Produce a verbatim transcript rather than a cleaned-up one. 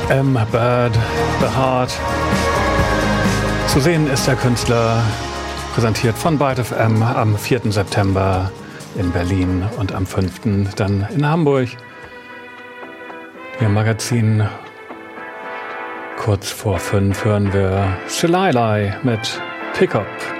M. Bird, The Heart. Zu sehen ist der Künstler, präsentiert von Byte F M am vierten September in Berlin und am fünften dann in Hamburg. Hier im Magazin kurz vor fünf hören wir Shalai mit Pickup.